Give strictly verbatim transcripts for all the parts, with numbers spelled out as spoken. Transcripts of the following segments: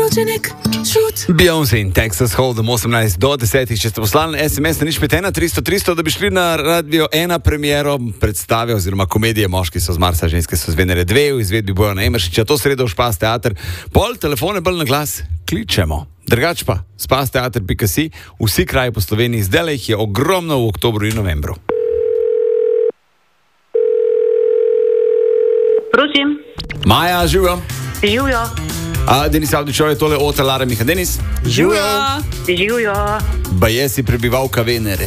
Rođenek, šut. Beyoncé in Texas Hold'em osemnajst do desetih, če ste poslali es em es na nič pet ena tristo tristo, da bi šli na Radio ena premiero predstave oziroma komedije Moški so z Marsa, ženske so z Venere dve v izvedbi Bojana Emeršiča, to sredo v Špas teater. Pol telefone bolj na glas kličemo. Drugač pa spas teater pika si, vsi kraji po Sloveniji, zdaj jih je ogromno v oktobru in novembru. Prosim. Maja, živijo. Živijo. A, Denis Avdičov je tole Ota Lara Miha. Denis? Živijo. Živijo. Baje si prebivalka Venere.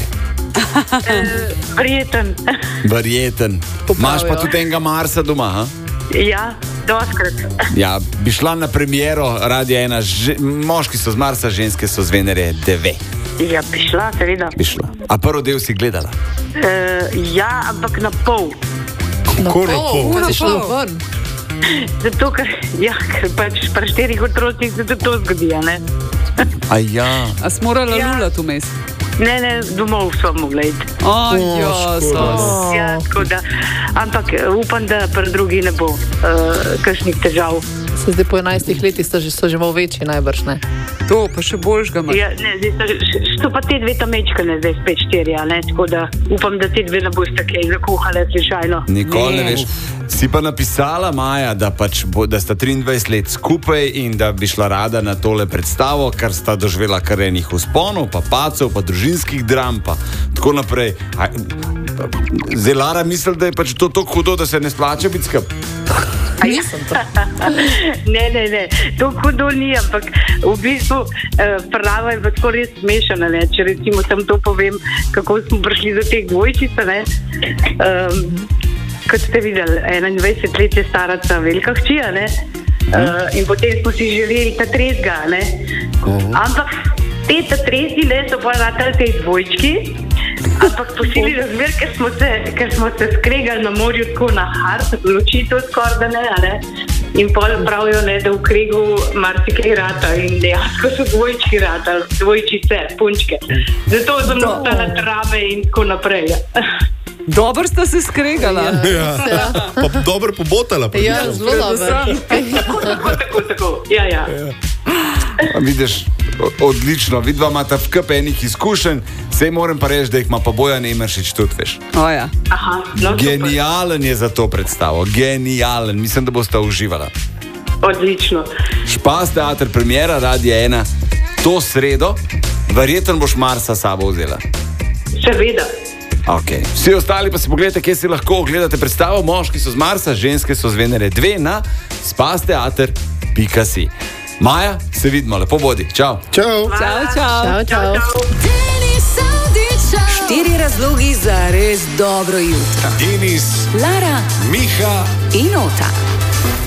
E, verjeten. Verjeten. Imaš pa tudi enega Marsa doma, ha? Ja, doskrat. Ja, bi šla na premiero Radia ena, že, Moški so z Marsa, ženske so z Venere dve. Ja, bi šla, seveda. Bi šla. A prvi del si gledala? E, ja, ampak na pol. Kako na pol? Na pol. Zato, ker, ja, ker pač pri štirih otrocih se to zgodi, ne? A ja. A si morala Ja. lulati vmes? Ne, ne, domov smo mogli iti. Oj, Josos. Ja, tako da, ampak upam, da pri drugi ne bo uh, kakšnih težav. Se zdaj po enajstih letih so že, so že malo večji najbrž, ne? To pa še boljšega ima. Ja, ne, zdaj so, so pa te dve tamečkane, zdaj spet štiri, ne, tako da upam, da te dve ne boste kaj zakuhale slučajno. Nikoli ne Ne. veš. Si pa napisala, Maja, da, pač bo, da sta triindvajset let skupaj in da bi šla rada na tole predstavo, kar sta doživela kar enih vzponov, pa pacov, pa družinskih dram, pa tako naprej. A, zdaj Lara misli, da je pač to tako hudo, da se ne splača biti skup. Nisem to. Ne, ne, ne, to hudo ni, ampak v bistvu eh, prava je pa tako res smešana, ne, če recimo sem to povem, kako smo prišli do teh dvojčic, ne. Um, kot ste videli, enaindvajset let je stara ta velika hči, ne, uh, in potem smo si želeli ta tretjega, ne, ampak te ta tretji, ne, so pa ratali tej dvojčki, ampak po sili razmer, ker smo se, ker smo se skregali na morju tako na hard, ločitev skoraj da ne, ne, in pol pravijo, ne, da v kregu marsikaj rata in dejansko so dvojčki ratali, dvojčice, punčke. Zato sem ostala trave in tako naprej. Dobro sta se skregala. Ja. Ja. Pa dobro pobotala. pa Ja, nisem. zelo dobro. Tako, tako, tako, tako. Ja, ja. A vidiš, o- odlično, vidva imata v kup enih izkušenj, sej moram pa reči, da jih ima pa Bojan Emeršič tudi, veš. O ja. Aha, no, super. Genijalen je za to predstavo, genijalen, mislim, da boste uživala. Odlično. Špas teater premiera Radia ena, to sredo, verjetno boš Marsa s sabo vzela. Seveda. Okay. Vsi ostali pa si pogledajte, kje si lahko ogledate predstavo Moški so z Marsa, ženske so z Venere dve na spas teater pika si. Maja, se vidimo, lepo bodi, čau. Čau. Čau, čau. Čau, čau. Štiri razlogi za res dobro jutro. Denis, Lara Miha in Ota.